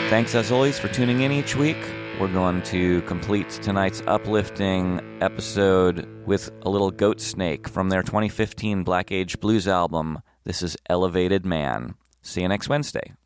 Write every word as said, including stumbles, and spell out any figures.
Thanks as always for tuning in each week. We're going to complete tonight's uplifting episode with a little Goat Snake from their twenty fifteen Black Age Blues album. This is Elevated Man. See you next Wednesday.